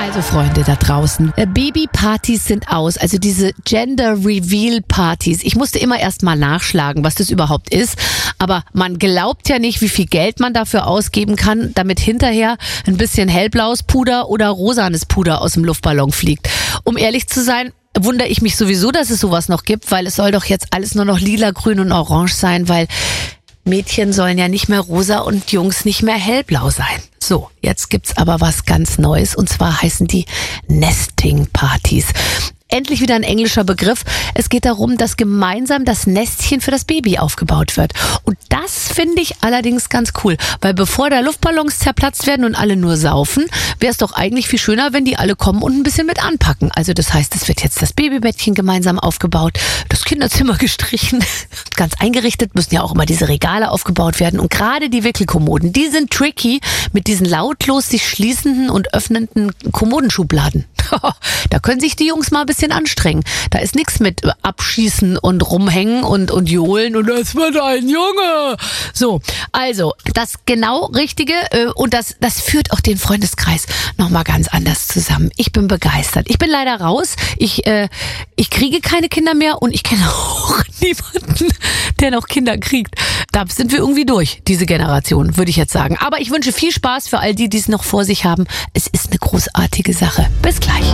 Also Freunde da draußen, Babypartys sind aus, also diese Gender-Reveal-Partys. Ich musste immer erst mal nachschlagen, was das überhaupt ist, aber man glaubt ja nicht, wie viel Geld man dafür ausgeben kann, damit hinterher ein bisschen hellblaues Puder oder rosanes Puder aus dem Luftballon fliegt. Um ehrlich zu sein, wundere ich mich sowieso, dass es sowas noch gibt, weil es soll doch jetzt alles nur noch lila, grün und orange sein, weil Mädchen sollen ja nicht mehr rosa und Jungs nicht mehr hellblau sein. So, jetzt gibt's aber was ganz Neues und zwar heißen die Nesting-Partys. Endlich wieder ein englischer Begriff. Es geht darum, dass gemeinsam das Nestchen für das Baby aufgebaut wird. Und das finde ich allerdings ganz cool, weil bevor da Luftballons zerplatzt werden und alle nur saufen, wäre es doch eigentlich viel schöner, wenn die alle kommen und ein bisschen mit anpacken. Also das heißt, es wird jetzt das Babybettchen gemeinsam aufgebaut, das Kinderzimmer gestrichen, ganz eingerichtet, müssen ja auch immer diese Regale aufgebaut werden. Und gerade die Wickelkommoden, die sind tricky mit diesen lautlos sich schließenden und öffnenden Kommodenschubladen. Da können sich die Jungs mal ein bisschen anstrengen. Da ist nichts mit abschießen und rumhängen und johlen und das wird ein Junge. So, also das genau Richtige und das führt auch den Freundeskreis nochmal ganz anders zusammen. Ich bin begeistert. Ich bin leider raus. Ich kriege keine Kinder mehr und ich kenne auch niemanden, der noch Kinder kriegt. Da sind wir irgendwie durch, diese Generation, würde ich jetzt sagen. Aber ich wünsche viel Spaß für all die, die es noch vor sich haben. Es ist eine großartige Sache. Bis gleich.